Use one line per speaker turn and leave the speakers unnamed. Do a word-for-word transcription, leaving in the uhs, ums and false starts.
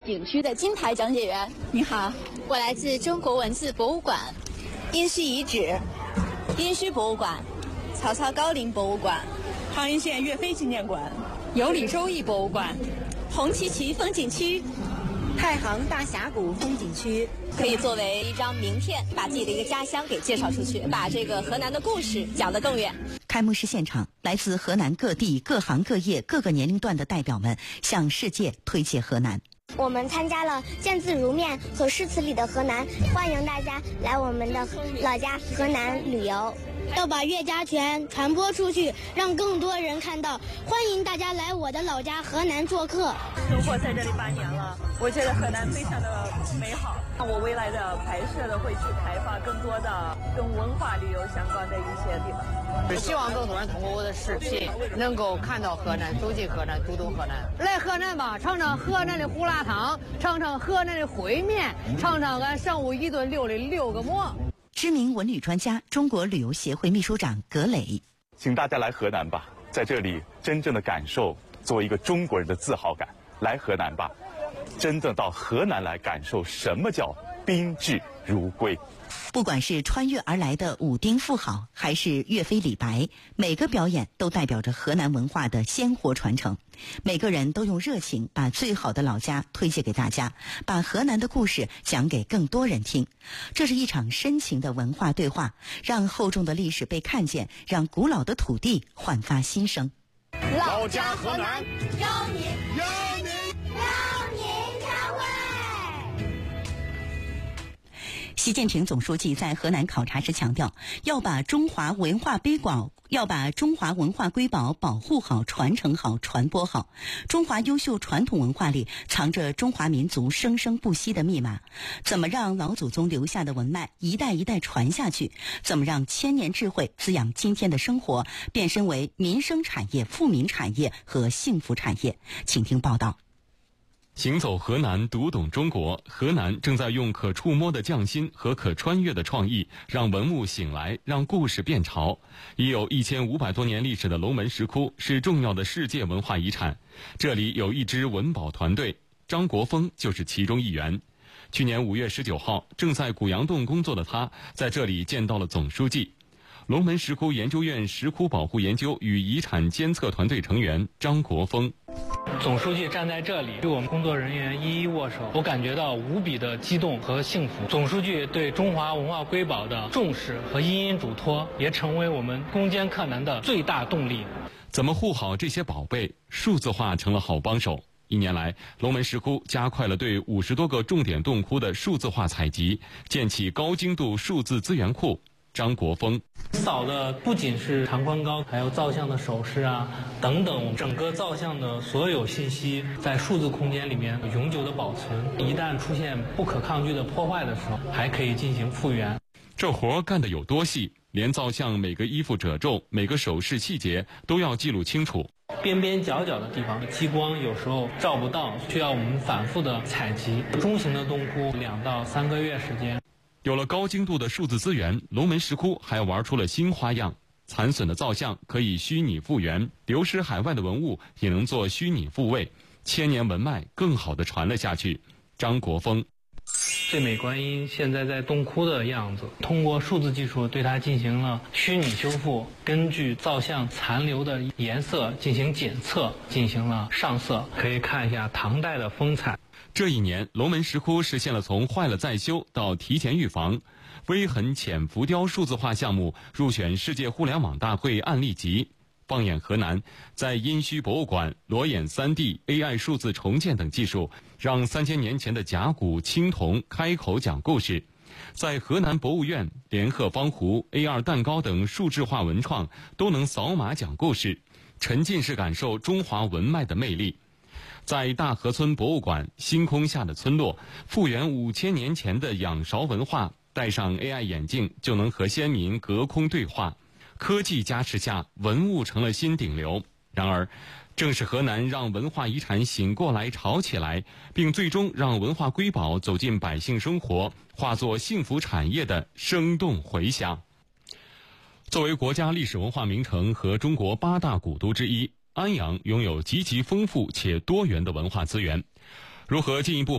景区的金牌讲解员。
你好，
我来自中国文字博物馆、
殷墟遗址、
殷墟博物馆、
曹操高陵博物馆、
杭阴县岳飞纪念馆、
有理周易博物馆、
红旗旗风景区、
太行大峡谷风景区，
可以作为一张名片，把自己的一个家乡给介绍出去，把这个河南的故事讲得更远。
开幕式现场，来自河南各地各行各业各个年龄段的代表们向世界推介河南。
我们参加了见字如面和诗词里的河南，欢迎大家来我们的老家河南旅游。
要把岳家拳传播出去，让更多人看到。欢迎大家来我的老家河南做客。
生活在这里八年了，我觉得河南非常的美好。我未来的拍摄的会去开发更多的跟文化旅游相关的一些地方。
是希望更多人通过我的视频能够看到河南，走进河南，读懂河南。来河南吧，尝尝河南的胡辣汤，尝尝河南的烩面，尝尝俺上午一顿溜的六个馍。
知名文旅专家、中国旅游协会秘书长葛磊，
请大家来河南吧，在这里真正的感受作为一个中国人的自豪感。来河南吧，真正到河南来感受什么叫宾至如归。
不管是穿越而来的武丁妇好，还是岳飞李白，每个表演都代表着河南文化的鲜活传承。每个人都用热情把最好的老家推荐给大家，把河南的故事讲给更多人听。这是一场深情的文化对话，让厚重的历史被看见，让古老的土地焕发新生。
老家河南，
邀您，
邀您，
邀您开会。
习近平总书记在河南考察时强调，要把中华文化瑰宝要把中华文化瑰宝保护好、传承好、传播好。中华优秀传统文化里藏着中华民族生生不息的密码。怎么让老祖宗留下的文脉一代一代传下去？怎么让千年智慧滋养今天的生活，变身为民生产业、富民产业和幸福产业？请听报道。
行走河南，读懂中国。河南正在用可触摸的匠心和可穿越的创意，让文物醒来，让故事变潮。已有一千五百多年历史的龙门石窟是重要的世界文化遗产。这里有一支文保团队，张国峰就是其中一员。去年五月十九号，正在古阳洞工作的他，在这里见到了总书记。龙门石窟研究院石窟保护研究与遗产监测团队成员张国峰。
总书记站在这里，与我们工作人员一一握手，我感觉到无比的激动和幸福。总书记对中华文化瑰宝的重视和殷殷嘱托，也成为我们攻坚克难的最大动力。
怎么护好这些宝贝？数字化成了好帮手。一年来，龙门石窟加快了对五十多个重点洞窟的数字化采集，建起高精度数字资源库。张国峰
扫的不仅是长宽高，还有造像的手势啊等等，整个造像的所有信息在数字空间里面永久的保存，一旦出现不可抗拒的破坏的时候，还可以进行复原。
这活干得有多细，连造像每个衣服褶皱、每个手势细节都要记录清楚。
边边角角的地方激光有时候照不到，需要我们反复的采集。中型的洞窟两到三个月时间。
有了高精度的数字资源，龙门石窟还玩出了新花样。残损的造像可以虚拟复原，流失海外的文物也能做虚拟复位，千年文脉更好地传了下去。张国峰，
最美观音现在在洞窟的样子，通过数字技术对它进行了虚拟修复，根据造像残留的颜色进行检测，进行了上色，可以看一下唐代的风采。
这一年，龙门石窟实现了从坏了再修到提前预防。微痕浅浮雕数字化项目入选世界互联网大会案例集。放眼河南，在殷墟博物馆、裸眼 三 D、A I 数字重建等技术，让三千年前的甲骨青铜开口讲故事。在河南博物院、连鹤方壶、A 二 蛋糕等数字化文创都能扫码讲故事，沉浸式感受中华文脉的魅力。在大河村博物馆星空下的村落，复原五千年前的仰韶文化，戴上 A I 眼镜就能和先民隔空对话。科技加持下，文物成了新顶流。然而，正是河南让文化遗产醒过来、潮起来，并最终让文化瑰宝走进百姓生活，化作幸福产业的生动回响。作为国家历史文化名城和中国八大古都之一，安阳拥有极其丰富且多元的文化资源。如何进一步